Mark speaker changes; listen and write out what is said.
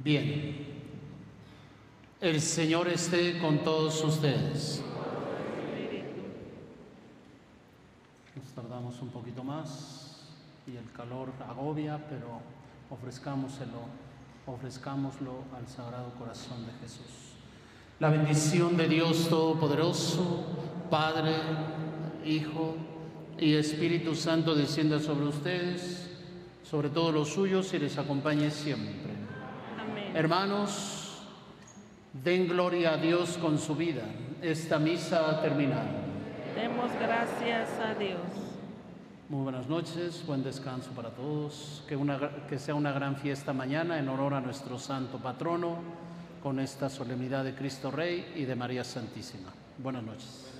Speaker 1: Bien. El Señor esté con todos ustedes. Nos tardamos un poquito más y el calor agobia, pero ofrezcámoslo al Sagrado Corazón de Jesús. La bendición de Dios Todopoderoso, Padre, Hijo y Espíritu Santo descienda sobre ustedes, sobre todos los suyos y les acompañe siempre.
Speaker 2: Amén.
Speaker 1: Hermanos, den gloria a Dios con su vida. Esta misa ha terminado.
Speaker 2: Demos gracias a Dios.
Speaker 1: Muy buenas noches, buen descanso para todos. Que sea una gran fiesta mañana en honor a nuestro santo patrono, con esta solemnidad de Cristo Rey y de María Santísima. Buenas noches.